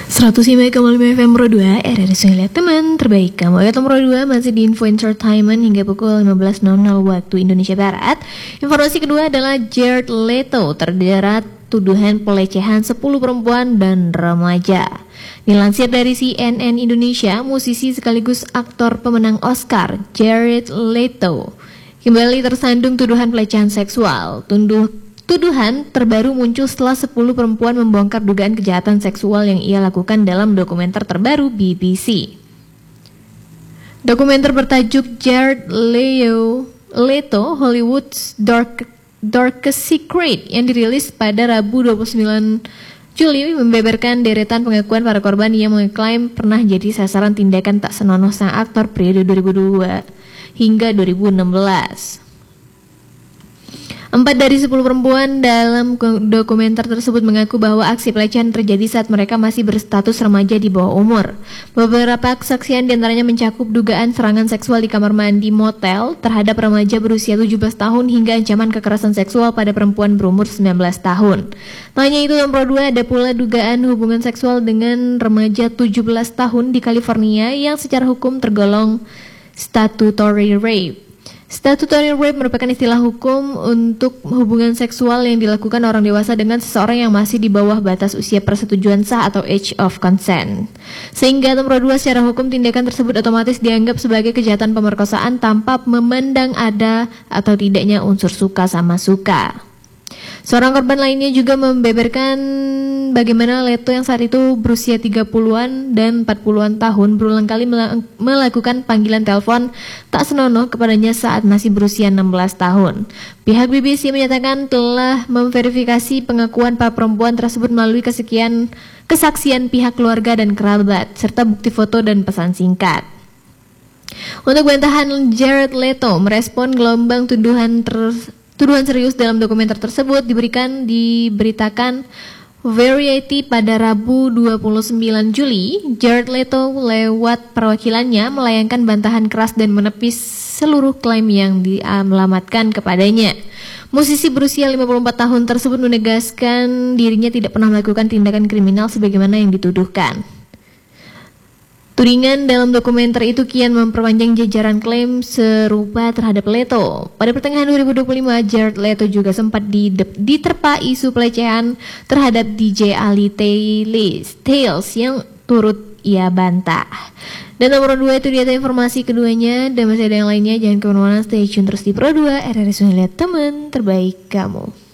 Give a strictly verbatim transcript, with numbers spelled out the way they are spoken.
seratus lima koma lima F M Pro dua, R R S Lihat Teman Terbaik Kamu. F M Pro dua masih di Info Entertainment hingga pukul lima belas nol nol waktu Indonesia Barat. Informasi kedua adalah Jared Leto terjerat tuduhan pelecehan sepuluh perempuan dan remaja. Dilansir dari C N N Indonesia, musisi sekaligus aktor pemenang Oscar Jared Leto kembali tersandung tuduhan pelecehan seksual. Tunduh Tuduhan terbaru muncul setelah sepuluh perempuan membongkar dugaan kejahatan seksual yang ia lakukan dalam dokumenter terbaru B B C. Dokumenter bertajuk Jared Leo Leto Hollywood's Dark Darkest Secret yang dirilis pada Rabu dua puluh sembilan Juli membeberkan deretan pengakuan para korban yang mengklaim pernah jadi sasaran tindakan tak senonoh sang aktor periode dua ribu dua hingga dua ribu enam belas. Empat dari sepuluh perempuan dalam dokumenter tersebut mengaku bahwa aksi pelecehan terjadi saat mereka masih berstatus remaja di bawah umur. Beberapa kesaksian diantaranya mencakup dugaan serangan seksual di kamar mandi motel terhadap remaja berusia tujuh belas tahun hingga ancaman kekerasan seksual pada perempuan berumur sembilan belas tahun. Tak hanya itu, nomor dua ada pula dugaan hubungan seksual dengan remaja tujuh belas tahun di California yang secara hukum tergolong statutory rape. Statutory rape merupakan istilah hukum untuk hubungan seksual yang dilakukan orang dewasa dengan seseorang yang masih di bawah batas usia persetujuan sah atau age of consent. Sehingga nomor dua secara hukum tindakan tersebut otomatis dianggap sebagai kejahatan pemerkosaan tanpa memandang ada atau tidaknya unsur suka sama suka. Seorang korban lainnya juga membeberkan bagaimana Leto yang saat itu berusia tiga puluhan dan empat puluhan tahun berulang kali melakukan panggilan telepon tak senonoh kepadanya saat masih berusia enam belas tahun. Pihak B B C menyatakan telah memverifikasi pengakuan para perempuan tersebut melalui kesekian kesaksian pihak keluarga dan kerabat, serta bukti foto dan pesan singkat. Untuk bantahan, Jared Leto merespon gelombang tuduhan ter Tuduhan serius dalam dokumenter tersebut diberikan diberitakan Variety pada Rabu dua puluh sembilan Juli. Jared Leto lewat perwakilannya melayangkan bantahan keras dan menepis seluruh klaim yang dialamatkan kepadanya. Musisi berusia lima puluh empat tahun tersebut menegaskan dirinya tidak pernah melakukan tindakan kriminal sebagaimana yang dituduhkan. Tudingan dalam dokumenter itu kian memperpanjang jajaran klaim serupa terhadap Leto. Pada pertengahan dua ribu dua puluh lima, Jared Leto juga sempat diterpa isu pelecehan terhadap D J Ali Tales yang turut ia bantah. Dan nomor dua itu dia informasi keduanya, dan masih ada yang lainnya. Jangan kemana-mana, stay tune terus di Pro dua, R R S Lihat Teman Terbaik Kamu.